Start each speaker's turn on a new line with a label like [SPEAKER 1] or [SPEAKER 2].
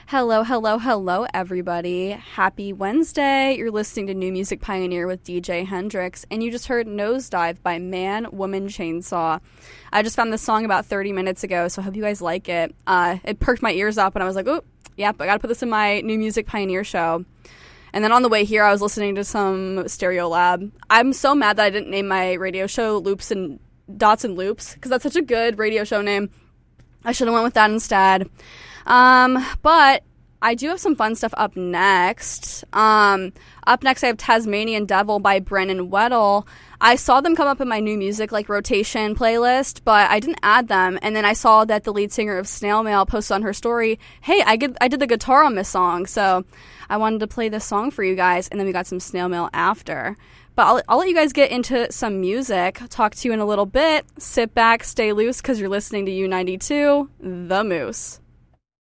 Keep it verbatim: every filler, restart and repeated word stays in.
[SPEAKER 1] Hello, hello, hello, everybody. Happy Wednesday. You're listening to New Music Pioneer with D J Hendrix, and you just heard Nosedive by Man, Woman, Chainsaw. I just found this song about thirty minutes ago, so I hope you guys like it. Uh, it perked my ears up, and I was like, oh, yep, I gotta put this in my New Music Pioneer show. And then on the way here, I was listening to some Stereo Lab. I'm so mad that I didn't name my radio show Loops and Dots and Loops, because that's such a good radio show name. I should have went with that instead. Um, but I do have some fun stuff up next. Um, up next, I have Tasmanian Devil by Brennan Weddle. I saw them come up in my new music, like, rotation playlist, but I didn't add them. And then I saw that the lead singer of Snail Mail posted on her story, hey, I, get, I did the guitar on this song, so I wanted to play this song for you guys. And then we got some Snail Mail after. But I'll, I'll let you guys get into some music. I'll talk to you in a little bit. Sit back, stay loose, because you're listening to U ninety-two, The Moose.